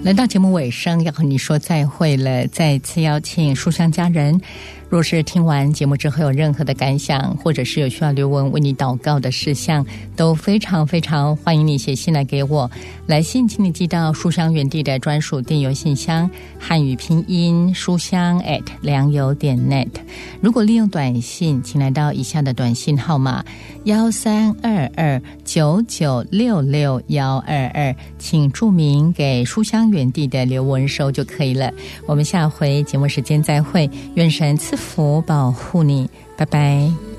来到节目尾声，要和你说再会了。再次邀请书香家人，若是听完节目之后有任何的感想，或者是有需要刘文为你祷告的事项，都非常非常欢迎你写信来给我。来信请你寄到书香园地的专属电邮信箱，汉语拼音书香良友.net。如果利用短信，请来到以下的短信号码132299662122，请注明给书香园地的刘文收就可以了。我们下回节目时间再会，愿神赐福保护你，拜拜。